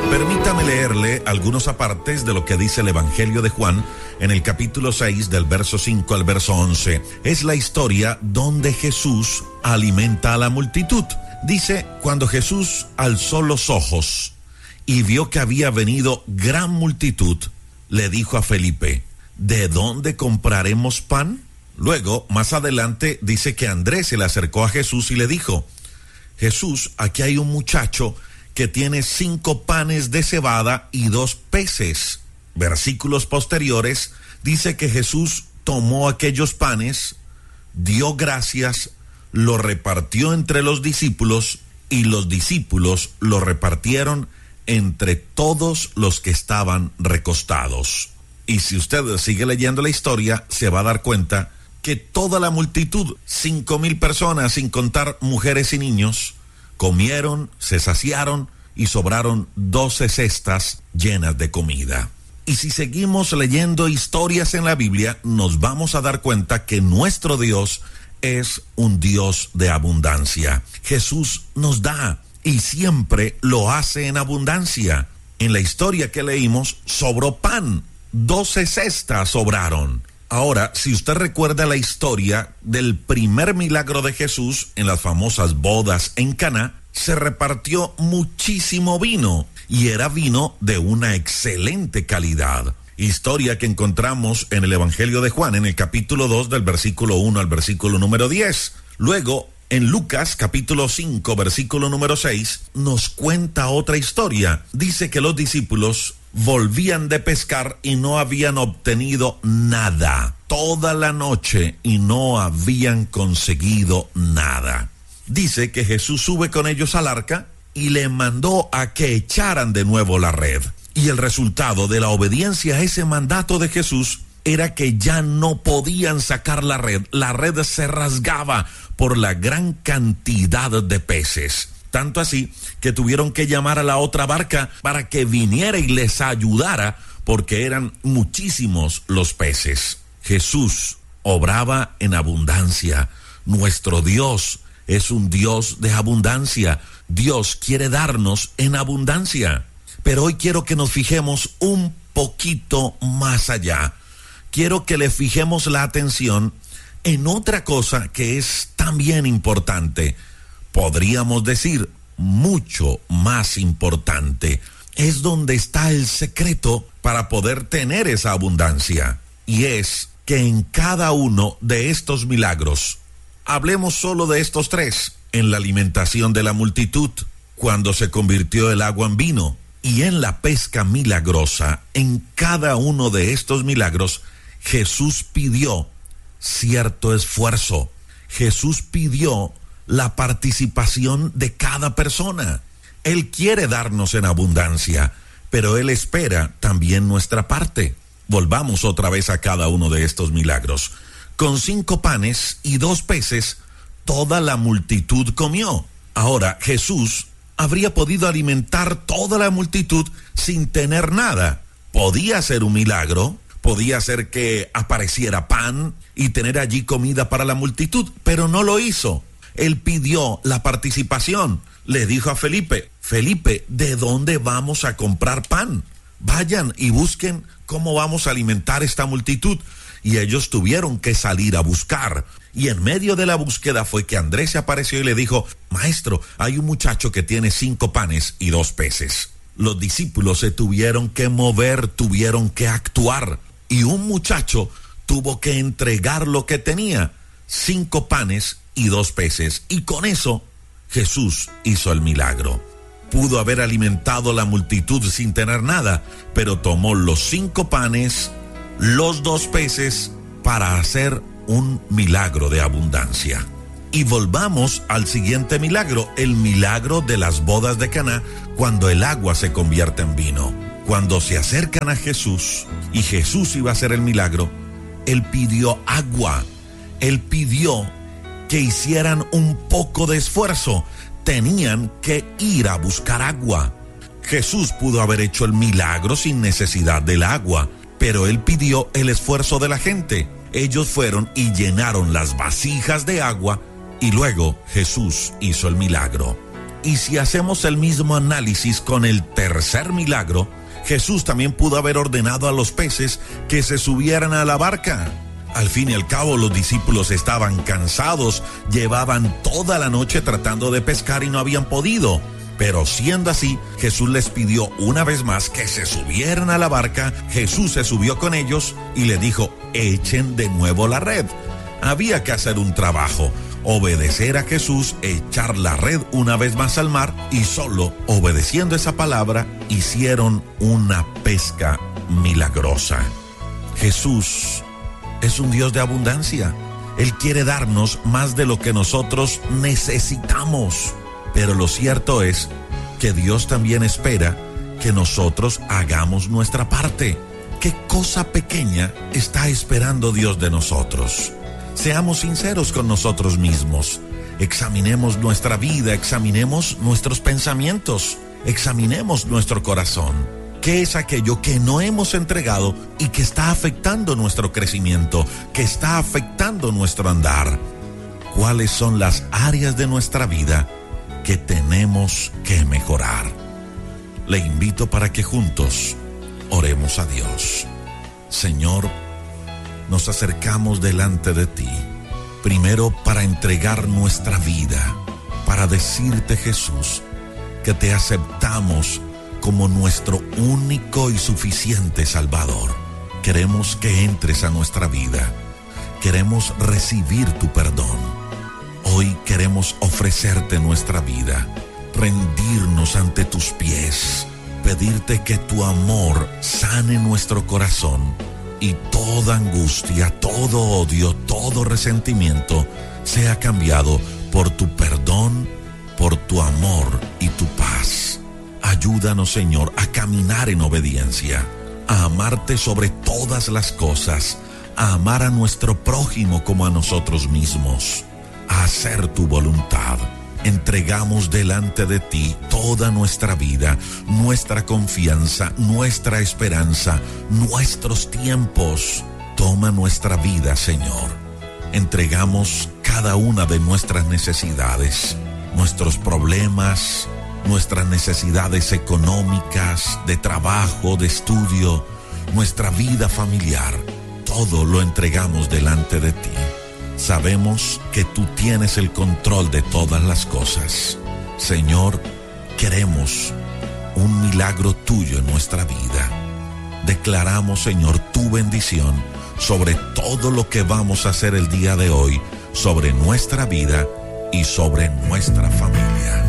Permítame leerle algunos apartes de lo que dice el Evangelio de Juan en el capítulo 6 del verso 5 al verso 11. Es la historia donde Jesús alimenta a la multitud. Dice, cuando Jesús alzó los ojos y vio que había venido gran multitud, le dijo a Felipe, ¿de dónde compraremos pan? Luego, más adelante, dice que Andrés se le acercó a Jesús y le dijo, Jesús, aquí hay un muchacho que tiene 5 panes de cebada y 2 peces. Versículos posteriores dice que Jesús tomó aquellos panes, dio gracias, lo repartió entre los discípulos y los discípulos lo repartieron entre todos los que estaban recostados. Y si usted sigue leyendo la historia, se va a dar cuenta que toda la multitud, 5,000 personas, sin contar mujeres y niños, comieron, se saciaron y sobraron 12 cestas llenas de comida. Y si seguimos leyendo historias en la Biblia, nos vamos a dar cuenta que nuestro Dios es un Dios de abundancia. Jesús nos da y siempre lo hace en abundancia. En la historia que leímos, sobró pan, 12 cestas sobraron. Ahora, si usted recuerda la historia del primer milagro de Jesús en las famosas bodas en Caná, se repartió muchísimo vino y era vino de una excelente calidad. Historia que encontramos en el Evangelio de Juan, en el capítulo 2 del versículo 1 al versículo número 10. Luego, en Lucas capítulo 5, versículo número 6, nos cuenta otra historia. Dice que los discípulos volvían de pescar y no habían obtenido nada toda la noche y no habían conseguido nada. Dice que Jesús sube con ellos al arca y le mandó a que echaran de nuevo la red. Y el resultado de la obediencia a ese mandato de Jesús era que ya no podían sacar la red. La red se rasgaba por la gran cantidad de peces. Tanto así que tuvieron que llamar a la otra barca para que viniera y les ayudara, porque eran muchísimos los peces. Jesús obraba en abundancia. Nuestro Dios es un Dios de abundancia. Dios quiere darnos en abundancia. Pero hoy quiero que nos fijemos un poquito más allá. Quiero que le fijemos la atención en otra cosa que es también importante. Podríamos decir mucho más importante. Es donde está el secreto para poder tener esa abundancia. Y es que en cada uno de estos milagros, hablemos solo de estos 3, en la alimentación de la multitud, cuando se convirtió el agua en vino, y en la pesca milagrosa, en cada uno de estos milagros, Jesús pidió cierto esfuerzo. Jesús pidió la participación de cada persona. Él quiere darnos en abundancia, pero Él espera también nuestra parte. Volvamos otra vez a cada uno de estos milagros. Con 5 panes y 2 peces, toda la multitud comió. Ahora, Jesús habría podido alimentar toda la multitud sin tener nada. Podía ser un milagro, podía ser que apareciera pan y tener allí comida para la multitud, pero no lo hizo. Él pidió la participación. Le dijo a Felipe, Felipe, ¿de dónde vamos a comprar pan? Vayan y busquen cómo vamos a alimentar esta multitud. Y ellos tuvieron que salir a buscar. Y en medio de la búsqueda fue que Andrés se apareció y le dijo, Maestro, hay un muchacho que tiene 5 panes y 2 peces. Los discípulos se tuvieron que mover, tuvieron que actuar. Y un muchacho tuvo que entregar lo que tenía, 5 panes y 2 peces. Y con eso Jesús hizo el milagro. Pudo haber alimentado la multitud sin tener nada, pero tomó los 5 panes, los 2 peces para hacer un milagro de abundancia. Y volvamos al siguiente milagro, el milagro de las bodas de Caná, cuando el agua se convierte en vino. Cuando se acercan a Jesús y Jesús iba a hacer el milagro, Él pidió agua. Él pidió que hicieran un poco de esfuerzo. Tenían que ir a buscar agua. Jesús pudo haber hecho el milagro sin necesidad del agua, pero Él pidió el esfuerzo de la gente. Ellos fueron y llenaron las vasijas de agua y luego Jesús hizo el milagro. Y si hacemos el mismo análisis con el tercer milagro, Jesús también pudo haber ordenado a los peces que se subieran a la barca. Al fin y al cabo, los discípulos estaban cansados, llevaban toda la noche tratando de pescar y no habían podido. Pero siendo así, Jesús les pidió una vez más que se subieran a la barca. Jesús se subió con ellos y le dijo: echen de nuevo la red. Había que hacer un trabajo, obedecer a Jesús, echar la red una vez más al mar, y solo obedeciendo esa palabra hicieron una pesca milagrosa. Jesús es un Dios de abundancia. Él quiere darnos más de lo que nosotros necesitamos. Pero lo cierto es que Dios también espera que nosotros hagamos nuestra parte. ¿Qué cosa pequeña está esperando Dios de nosotros? Seamos sinceros con nosotros mismos. Examinemos nuestra vida, examinemos nuestros pensamientos, examinemos nuestro corazón. ¿Qué es aquello que no hemos entregado y que está afectando nuestro crecimiento, que está afectando nuestro andar? ¿Cuáles son las áreas de nuestra vida que tenemos que mejorar? Le invito para que juntos oremos a Dios. Señor, nos acercamos delante de ti, primero para entregar nuestra vida, para decirte, Jesús, que te aceptamos como nuestro único y suficiente Salvador. Queremos que entres a nuestra vida, queremos recibir tu perdón. Hoy queremos ofrecerte nuestra vida, rendirnos ante tus pies, pedirte que tu amor sane nuestro corazón y toda angustia, todo odio, todo resentimiento sea cambiado por tu perdón, por tu amor y tu paz. Ayúdanos, Señor, a caminar en obediencia, a amarte sobre todas las cosas, a amar a nuestro prójimo como a nosotros mismos, a hacer tu voluntad. Entregamos delante de ti toda nuestra vida, nuestra confianza, nuestra esperanza, nuestros tiempos. Toma nuestra vida, Señor. Entregamos cada una de nuestras necesidades, nuestros problemas, nuestras necesidades económicas, de trabajo, de estudio, nuestra vida familiar. Todo lo entregamos delante de ti. Sabemos que tú tienes el control de todas las cosas. Señor, queremos un milagro tuyo en nuestra vida. Declaramos, Señor, tu bendición sobre todo lo que vamos a hacer el día de hoy, sobre nuestra vida y sobre nuestra familia.